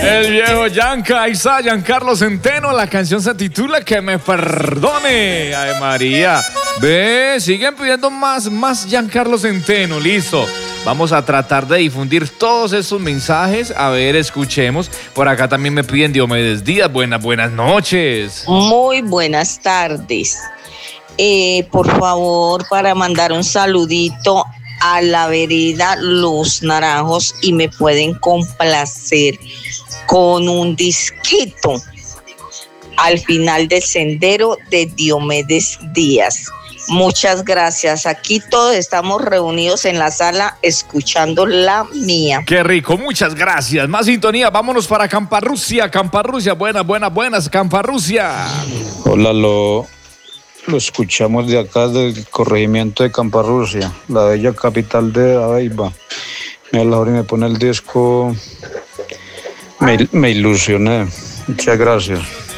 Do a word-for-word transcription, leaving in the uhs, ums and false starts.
El viejo Yanka, ahí está, Giancarlo Centeno. La canción se titula Que me perdone. Ay, María. Ve, siguen pidiendo más, más Giancarlo Centeno. Listo. Vamos a tratar de difundir todos estos mensajes. A ver, escuchemos. Por acá también me piden Diomedes Díaz. Buenas, buenas noches. Muy buenas tardes. Eh, por favor, para mandar un saludito a la vereda Los Naranjos y me pueden complacer con un disquito al final del sendero de Diomedes Díaz. Muchas gracias. Aquí todos estamos reunidos en la sala escuchando la mía. Qué rico, muchas gracias. Más sintonía, vámonos para Camparrusia. Camparrusia, buenas, buenas, buenas, Camparrusia. Hola, lo, lo escuchamos de acá del corregimiento de Camparrusia, la bella capital de Abeiba. Mira, la hora y me pone el disco, me, me ilusioné. Muchas gracias.